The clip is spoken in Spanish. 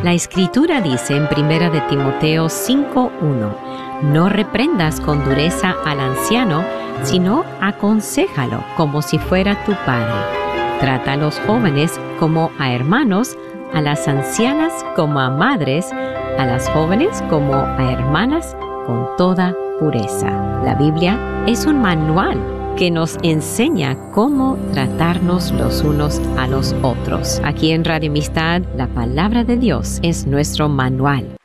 La Escritura dice en 1 de Timoteo 5:1, no reprendas con dureza al anciano, sino aconséjalo como si fuera tu padre. Trata a los jóvenes como a hermanos, a las ancianas como a madres, a las jóvenes como a hermanas con toda pureza. La Biblia es un manual que nos enseña cómo tratarnos los unos a los otros. Aquí en Radio Amistad, la palabra de Dios es nuestro manual.